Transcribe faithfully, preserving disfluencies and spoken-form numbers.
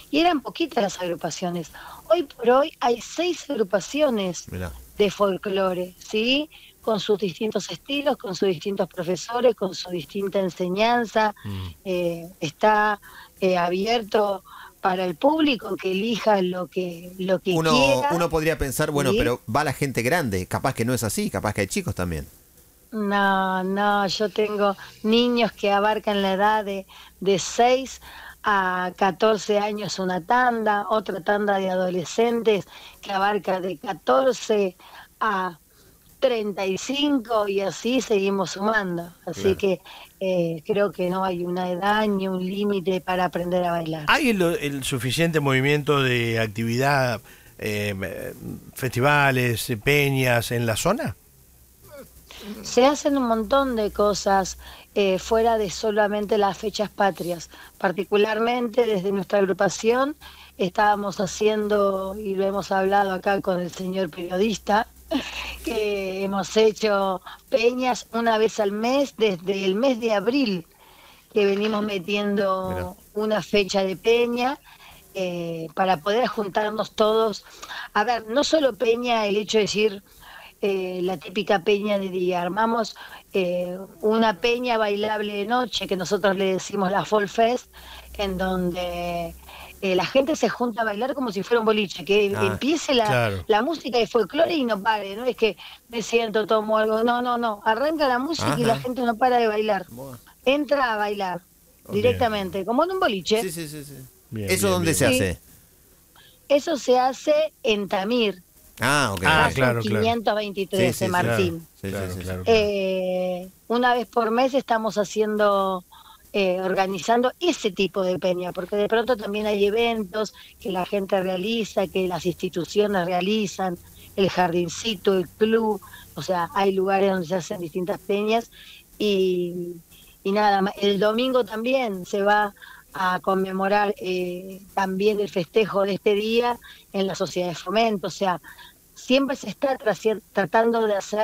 y eran poquitas las agrupaciones. Hoy por hoy hay seis agrupaciones Mirá. de folclore, ¿sí? Con sus distintos estilos, con sus distintos profesores, con su distinta enseñanza. Mm. Eh, está eh, abierto para el público que elija lo que, lo que Uno, quiera, uno podría pensar, bueno, ¿sí? pero va la gente grande. Capaz que no es así, capaz que hay chicos también. No, no, yo tengo niños que abarcan la edad de, de seis a catorce años una tanda, otra tanda de adolescentes que abarca de catorce a treinta y cinco y así seguimos sumando. Así Claro. que eh, creo que no hay una edad ni un límite para aprender a bailar. ¿Hay el, el suficiente movimiento de actividad, eh, festivales, peñas en la zona? Se hacen un montón de cosas eh, fuera de solamente las fechas patrias. Particularmente desde nuestra agrupación estábamos haciendo, y lo hemos hablado acá con el señor periodista, que hemos hecho peñas una vez al mes desde el mes de abril, que venimos Mirá. metiendo una fecha de peña eh, para poder juntarnos todos. A ver, no solo peña, el hecho de decir eh, la típica peña de día, armamos eh, una peña bailable de noche, que nosotros le decimos la Fall Fest, en donde eh, la gente se junta a bailar como si fuera un boliche, que Ah, empiece la, Claro. la música de folclore y no pare, no es que me siento, tomo algo, no, no, no, arranca la música y la ajá. gente no para de bailar, Bueno, entra a bailar Bien, directamente, como en un boliche. sí, sí, sí, sí. bien, ¿Eso bien, dónde bien, se bien. Sí, hace? eso se hace en Tamir, Ah, ok. Ah, Ok. calle claro, claro. quinientos Sí, veintitrés sí, de sí. Claro, Martín. Sí, claro, sí, sí, sí. claro, claro. Eh, una vez por mes estamos haciendo, eh, organizando ese tipo de peña, porque de pronto también hay eventos que la gente realiza, que las instituciones realizan, el jardincito, el club, o sea, hay lugares donde se hacen distintas peñas y, y nada más. El domingo también se va a conmemorar eh, también el festejo de este día en la sociedad de fomento, o sea, siempre se está traci- tratando de hacer